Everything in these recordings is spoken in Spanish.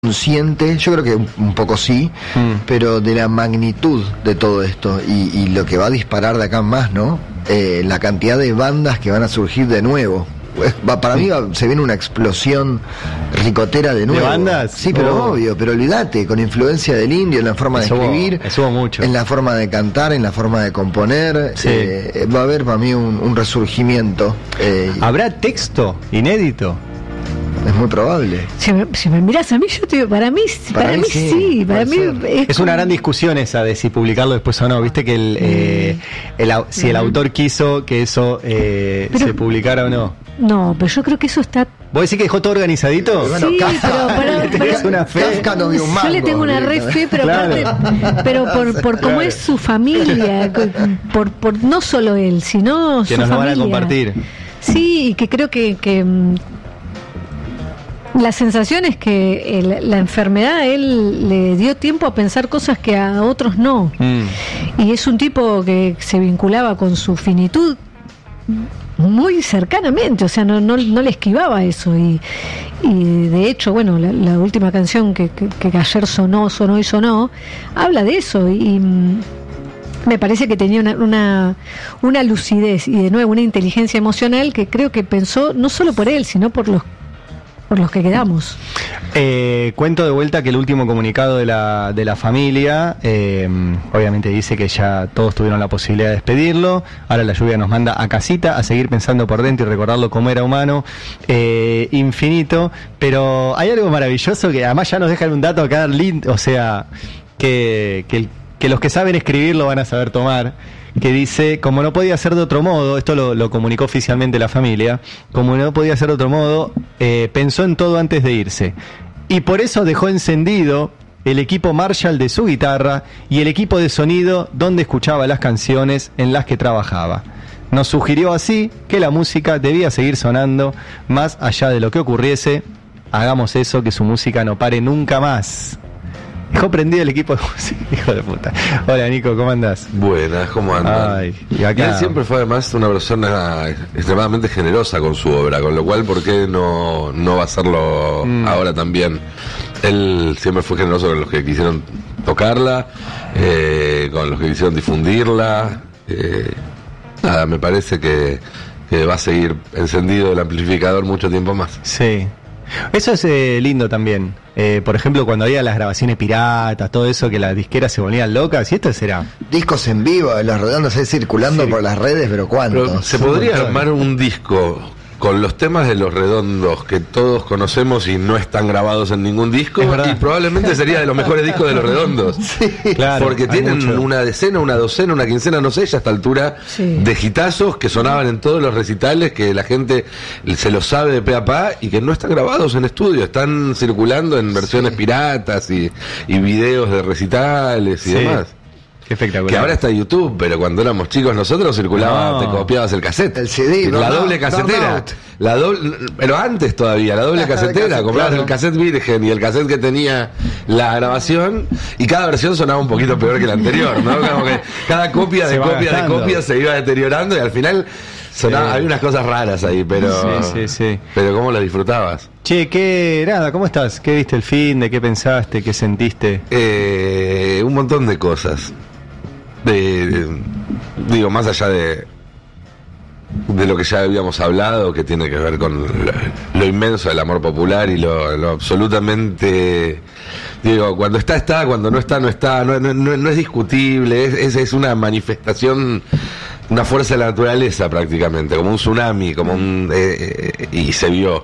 consciente, yo creo que un poco sí, pero de la magnitud de todo esto y lo que va a disparar de acá en más, ¿no? La cantidad de bandas que van a surgir de nuevo. Para mí se viene una explosión ricotera de nuevo. ¿De bandas? Sí, pero obvio, pero olvídate, con influencia del indio en la forma de escribir, mucho. En la forma de cantar, en la forma de componer. Sí. Va a haber para mí un resurgimiento. ¿Habrá texto inédito? Es muy probable. Si me miras a mí, yo te digo, para mí sí, para mí es una gran discusión esa de si publicarlo después o no. Viste que si el autor quiso que eso se publicara o no. No, pero yo creo que eso está... ¿Vos decís que dejó todo organizadito? Bueno, sí, pero es una fe. Kafka no dio un mango, yo le tengo una re fe, pero claro. aparte, pero por cómo es su familia, por no solo él, sino que su nos familia. Lo van a compartir. Sí, y que creo que la sensación es que la enfermedad a él le dio tiempo a pensar cosas que a otros no. Y es un tipo que se vinculaba con su finitud muy cercanamente, o sea, no le esquivaba eso. Y de hecho, bueno, la última canción que ayer sonó, habla de eso. Y me parece que tenía una lucidez y de nuevo una inteligencia emocional que creo que pensó no solo por él, sino por los que quedamos. Cuento de vuelta que el último comunicado de la familia obviamente dice que ya todos tuvieron la posibilidad de despedirlo. Ahora la lluvia nos manda a casita a seguir pensando por dentro y recordarlo como era humano, infinito. Pero hay algo maravilloso que además ya nos dejan un dato acá, o sea, que los que saben escribir lo van a saber tomar, que dice, como no podía ser de otro modo, esto lo comunicó oficialmente la familia, como no podía ser de otro modo, pensó en todo antes de irse. Y por eso dejó encendido el equipo Marshall de su guitarra y el equipo de sonido donde escuchaba las canciones en las que trabajaba. Nos sugirió así que la música debía seguir sonando más allá de lo que ocurriese. Hagamos eso, que su música no pare nunca más. Dejó prendido el equipo de música, hijo de puta. Hola Nico, ¿cómo andás? Buenas, ¿cómo andan? Ay, y acá... Él siempre fue además una persona extremadamente generosa con su obra, con lo cual, ¿por qué no va a hacerlo ahora también? Él siempre fue generoso con los que quisieron tocarla, con los que quisieron difundirla. Nada, me parece que va a seguir encendido el amplificador mucho tiempo más. Sí. Eso es lindo también. Por ejemplo, cuando había las grabaciones piratas, todo eso, que las disqueras se volvían locas, y esto será discos en vivo, los redondos ahí circulando por las redes, pero ¿cuántos? Pero se podría armar un disco con los temas de Los Redondos que todos conocemos y no están grabados en ningún disco, y probablemente sería de los mejores discos de Los Redondos. Sí, claro, porque tienen una decena, una docena, una quincena, no sé, ya a esta altura, de hitazos que sonaban en todos los recitales, que la gente se los sabe de pe a pa y que no están grabados en estudio, están circulando en versiones piratas y videos de recitales y demás. Espectacular. Que ahora está YouTube, pero cuando éramos chicos nosotros circulaba, te copiabas el cassette, el CD, la doble casetera, pero antes todavía, la doble casetera, comprabas el cassette virgen y el cassette que tenía la grabación, y cada versión sonaba un poquito peor que la anterior, ¿no? Como que cada copia de copia se iba deteriorando y al final sonaba, había unas cosas raras ahí, pero pero ¿cómo la disfrutabas? Che, nada, ¿cómo estás? ¿Qué viste el fin? ¿De qué pensaste? ¿Qué sentiste? Un montón de cosas. Digo, más allá de lo que ya habíamos hablado, que tiene que ver con lo inmenso del amor popular y lo absolutamente, digo, cuando está, cuando no está, no es discutible, es una manifestación, una fuerza de la naturaleza prácticamente, como un tsunami, como y se vio.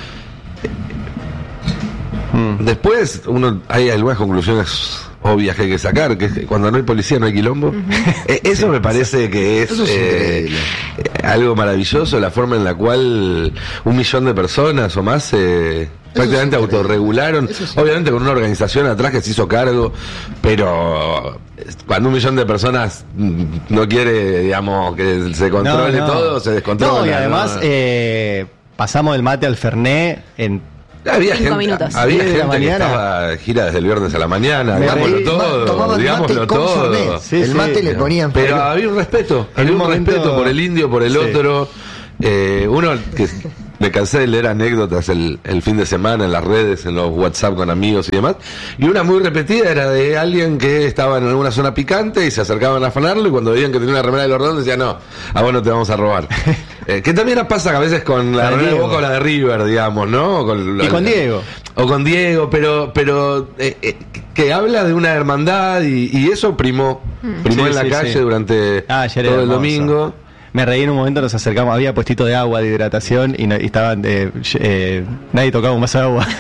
Después hay algunas conclusiones obvias que hay que sacar, que es que cuando no hay policía no hay quilombo. Eso me parece que es algo maravilloso, la forma en la cual 1 millón de personas o más prácticamente autorregularon, obviamente con una organización atrás que se hizo cargo, pero cuando 1 millón de personas no quiere, digamos, que se controle todo, se descontrola. No, y además pasamos del mate al fernet en Había 5 minutos. Había gente que estaba gira desde el viernes a la mañana, digámoslo todo. El mate le ponían. Pero había un respeto, había un respeto por el indio, por el otro. Uno que me cansé de leer anécdotas el fin de semana en las redes, en los WhatsApp con amigos y demás, y una muy repetida era de alguien que estaba en alguna zona picante y se acercaban a afanarlo, y cuando veían que tenía una remera de los Redondos decían, no, a vos no te vamos a robar. Que también pasa a veces con la remera de Boca o la de River, digamos, ¿no? Con Diego. O con Diego, pero que habla de una hermandad y eso primó en la calle durante todo el domingo. Me reí en un momento, nos acercamos, había puestito de agua, de hidratación, y estaban, nadie tocaba un vaso de agua.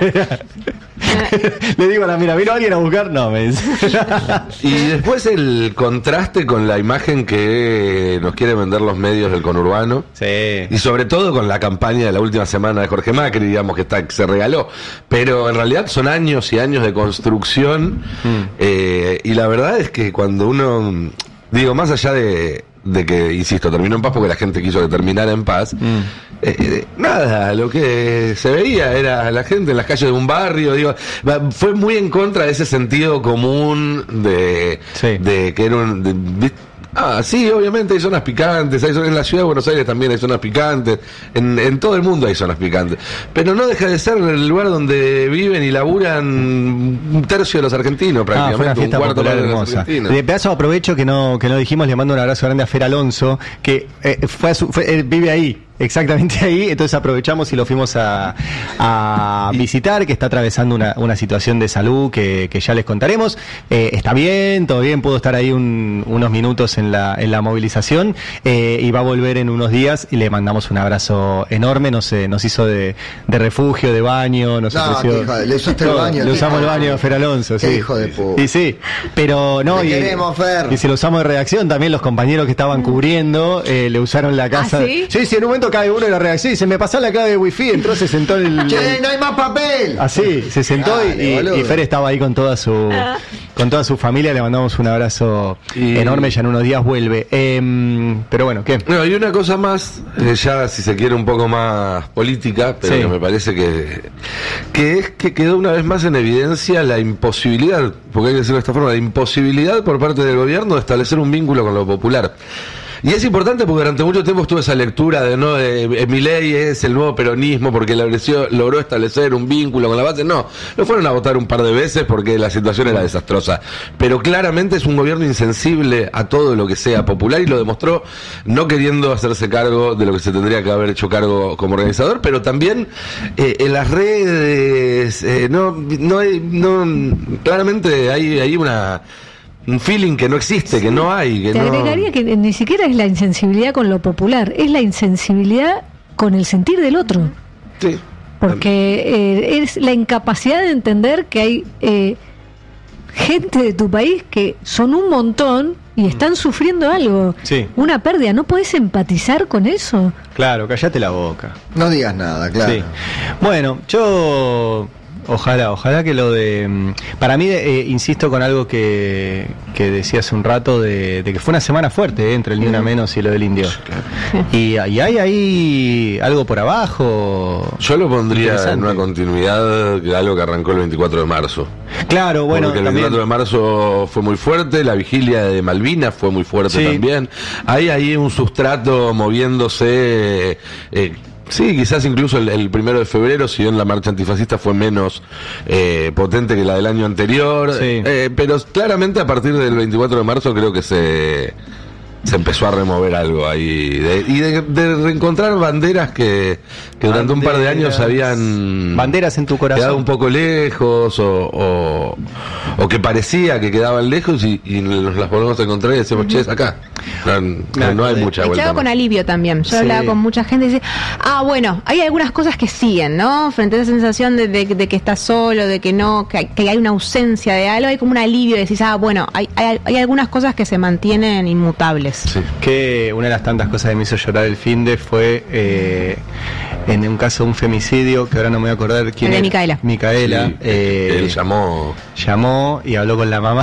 Le digo a la mira, ¿vino alguien a buscar? No, me dice. Y después el contraste con la imagen que nos quieren vender los medios del conurbano. Sí. Y sobre todo con la campaña de la última semana de Jorge Macri, digamos, que se regaló. Pero en realidad son años y años de construcción. Y la verdad es que cuando uno, digo, más allá de que, insisto, terminó en paz porque la gente quiso que terminara en paz, nada, lo que se veía era la gente en las calles de un barrio, digo, fue muy en contra de ese sentido común de que era sí, obviamente hay zonas picantes, en la ciudad de Buenos Aires también hay zonas picantes, en todo el mundo hay zonas picantes, pero no deja de ser el lugar donde viven y laburan un tercio de los argentinos prácticamente, un cuarto de los argentinos. De pedazo aprovecho que no dijimos, le mando un abrazo grande a Fer Alonso, que vive ahí. Exactamente ahí, entonces aprovechamos y lo fuimos a visitar, que está atravesando una situación de salud que ya les contaremos. Está bien, todo bien, pudo estar ahí unos minutos en la movilización, y va a volver en unos días, y le mandamos un abrazo enorme. Nos hizo de refugio, de baño, nos ofreció. Le usaste el baño. Le usamos el baño a Fer Alonso, sí. Hijo de puta. Y sí, pero no. Queremos, Fer. Y si lo usamos de redacción, también los compañeros que estaban cubriendo, le usaron la casa. ¿Sí? Sí, en un momento cae uno de la redacción y se me pasó la clave de wifi, entró, se sentó en el... ¡Che, no hay más papel! Así, se sentó. Y Fer estaba ahí con toda su familia, le mandamos un abrazo enorme, ya en unos días vuelve. Pero bueno, ¿qué? No, y una cosa más, ya si se quiere un poco más política, pero que me parece que es que quedó una vez más en evidencia la imposibilidad, porque hay que decirlo de esta forma, la imposibilidad por parte del gobierno de establecer un vínculo con lo popular. Y es importante porque durante mucho tiempo estuve esa lectura de Milei es el nuevo peronismo porque logró establecer un vínculo con la base. No fueron a votar un par de veces porque la situación era desastrosa. Pero claramente es un gobierno insensible a todo lo que sea popular, y lo demostró no queriendo hacerse cargo de lo que se tendría que haber hecho cargo como organizador, pero también en las redes, claramente hay un feeling que no existe, que no hay. Te agregaría que ni siquiera es la insensibilidad con lo popular, es la insensibilidad con el sentir del otro. Sí. Porque es la incapacidad de entender que hay gente de tu país que son un montón y están sufriendo algo. Sí. Una pérdida. ¿No podés empatizar con eso? Claro, cállate la boca. No digas nada, claro. Sí. Bueno, yo... Ojalá que lo de... Para mí, insisto con algo que decía hace un rato, de que fue una semana fuerte entre el Ni Una Menos y lo del Indio. Claro. Y hay ahí algo por abajo. Yo lo pondría en una continuidad de algo que arrancó el 24 de marzo. Claro, bueno. Porque el 24 de marzo fue muy fuerte, la vigilia de Malvinas fue muy fuerte también. Hay ahí un sustrato moviéndose... Sí, quizás incluso el 1 de febrero, si bien la marcha antifascista fue menos potente que la del año anterior, pero claramente a partir del 24 de marzo creo que se empezó a remover algo ahí, de reencontrar banderas que durante un par de años habían banderas en tu corazón quedado un poco lejos o que parecía que quedaban lejos y nos las volvemos a encontrar y decimos, che, es acá. No hay mucha vuelta. Me quedo con alivio también. Yo hablaba con mucha gente y dice, bueno, hay algunas cosas que siguen, ¿no? Frente a esa sensación de que estás solo, de que no, que hay una ausencia de algo, hay como un alivio de decir, bueno, hay algunas cosas que se mantienen inmutables. Sí. Que una de las tantas cosas que me hizo llorar el finde fue en un caso de un femicidio, que ahora no me voy a acordar quién es. Micaela. Sí, él llamó y habló con la mamá.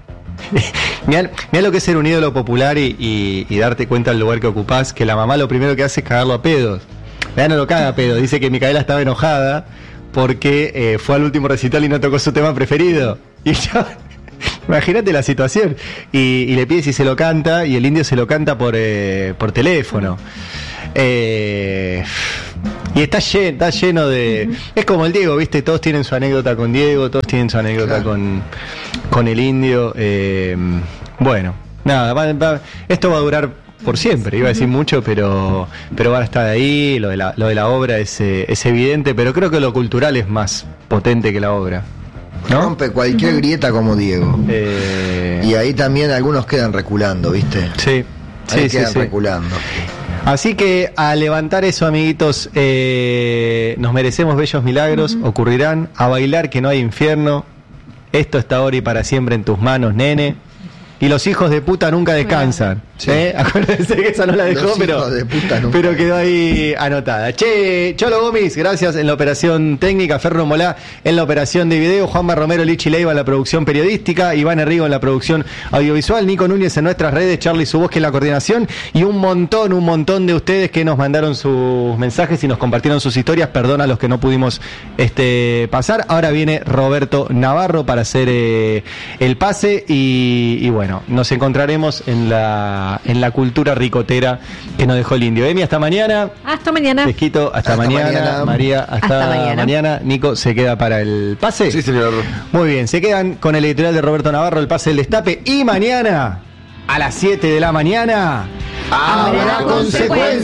Mirá lo que es ser un ídolo popular y darte cuenta del lugar que ocupás, que la mamá lo primero que hace es cagarlo a pedos. Mirá, no lo caga a pedos, dice que Micaela estaba enojada porque fue al último recital y no tocó su tema preferido. Y yo... Imagínate la situación. Y le pide si se lo canta, y el Indio se lo canta por teléfono. Y está lleno de... Es como el Diego, ¿viste? Todos tienen su anécdota con Diego, todos tienen su anécdota con el Indio. Bueno, nada, esto va a durar por siempre, iba a decir mucho, pero van a estar ahí. Lo de la obra es evidente, pero creo que lo cultural es más potente que la obra, ¿no? Rompe cualquier grieta como Diego. Y ahí también algunos quedan reculando, ¿viste? Sí. Ahí quedan reculando. Así que a levantar eso, amiguitos, nos merecemos bellos milagros, ocurrirán, a bailar que no hay infierno, esto está ahora y para siempre en tus manos, nene. Y los hijos de puta nunca descansan. Sí. Acuérdense que esa no la dejó, pero quedó ahí anotada. Che, Cholo Gómez, gracias en la operación técnica, Ferro Molá en la operación de video, Juanma Romero, Lichi Leiva en la producción periodística, Iván Herrigo en la producción audiovisual, Nico Núñez en nuestras redes, Charlie Subosque en la coordinación y un montón de ustedes que nos mandaron sus mensajes y nos compartieron sus historias. Perdón a los que no pudimos pasar. Ahora viene Roberto Navarro para hacer el pase y bueno, nos encontraremos en la cultura ricotera que nos dejó el Indio. Emi, hasta mañana. Hasta mañana. Pesquito, hasta mañana. María, hasta mañana. Nico, ¿se queda para el pase? Sí, señor. Muy bien, se quedan con el editorial de Roberto Navarro, el pase del destape. Y mañana, a las 7 de la mañana, habrá consecuencias.